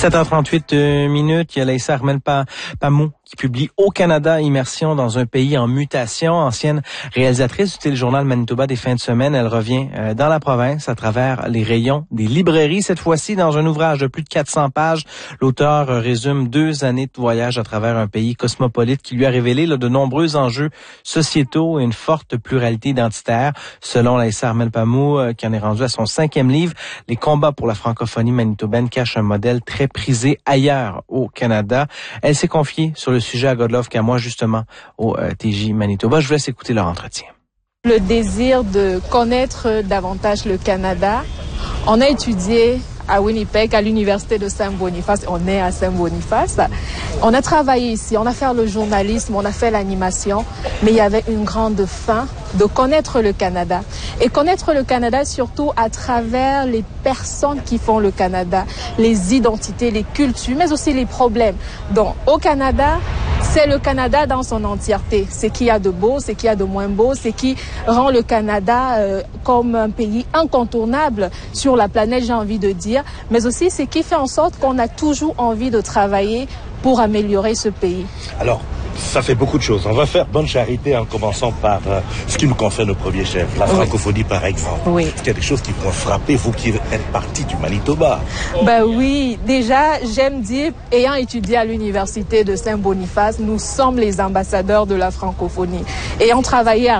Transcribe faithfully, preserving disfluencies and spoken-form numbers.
sept heures trente-huit minutes, il y a Laïssa Armelle Pamou qui publie Au Canada, immersion dans un pays en mutation. Ancienne réalisatrice du téléjournal Manitoba des fins de semaine, elle revient dans la province à travers les rayons des librairies. Cette fois-ci, dans un ouvrage de plus de quatre cents pages, l'auteur résume deux années de voyage à travers un pays cosmopolite qui lui a révélé là, de nombreux enjeux sociétaux et une forte pluralité identitaire. Selon Laïssa Armelle Pamou, euh, qui en est rendu à son cinquième livre, les combats pour la francophonie manitobaine cachent un modèle très prisé ailleurs au Canada. Elle s'est confiée sur le sujet à Godlove qu'à moi, justement, au euh, T J Manitoba. Je vous laisse écouter leur entretien. Le désir de connaître davantage le Canada. On a étudié à Winnipeg, à l'université de Saint-Boniface. On est à Saint-Boniface. On a travaillé ici, on a fait le journalisme, on a fait l'animation, mais il y avait une grande faim de connaître le Canada. Et connaître le Canada surtout à travers les personnes qui font le Canada, les identités, les cultures, mais aussi les problèmes. Donc, au Canada, c'est le Canada dans son entièreté. C'est qu'il y a de beau, c'est qu'il y a de moins beau, c'est qui rend le Canada euh, comme un pays incontournable sur la planète, j'ai envie de dire, mais aussi c'est qui fait en sorte qu'on a toujours envie de travailler pour améliorer ce pays. Alors, ça fait beaucoup de choses. On va faire bonne charité en commençant par euh, ce qui nous concerne au premier chef, la francophonie oui. par exemple. Oui. Est-ce qu'il y a des choses qui vont frapper, vous qui êtes partie du Manitoba? Ben oui, déjà, j'aime dire, ayant étudié à l'université de Saint-Boniface, nous sommes les ambassadeurs de la francophonie. Ayant travaillé à